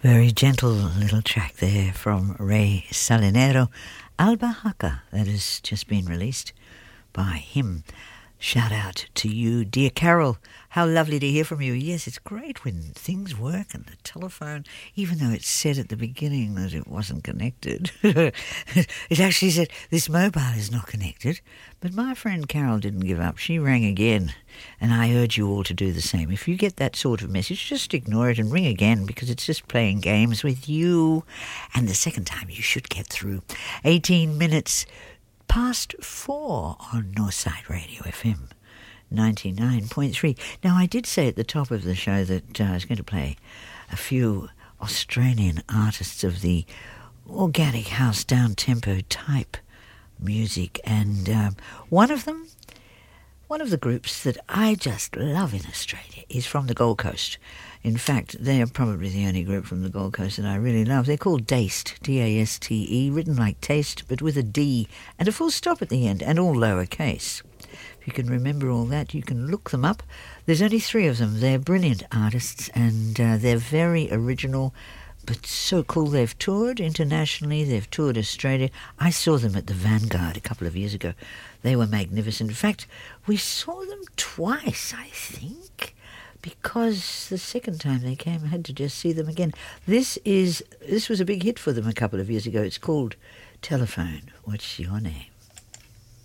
Very gentle little track there from Ray Salinero, Alba Haka, that has just been released by him. Shout out to you, dear Carol. How lovely to hear from you. Yes, it's great when things work and the telephone, even though it said at the beginning that it wasn't connected. It actually said, this mobile is not connected. But my friend Carol didn't give up. She rang again, and I urge you all to do the same. If you get that sort of message, just ignore it and ring again, because it's just playing games with you. And the second time you should get through. 18 minutes past 4 on Northside Radio FM 99.3. Now, I did say at the top of the show that I was going to play a few Australian artists of the organic house down-tempo type music, and one of the groups that I just love in Australia is from the Gold Coast. In fact, they are probably the only group from the Gold Coast that I really love. They're called Daste, D-A-S-T-E, written like taste, but with a D and a full stop at the end, and all lowercase. If you can remember all that, you can look them up. There's only 3 of them. They're brilliant artists, and they're very original, but so cool. They've toured internationally. They've toured Australia. I saw them at the Vanguard a couple of years ago. They were magnificent. In fact, we saw them twice, I think, because the second time they came, I had to just see them again. This was a big hit for them a couple of years ago. It's called Telephone. What's your name?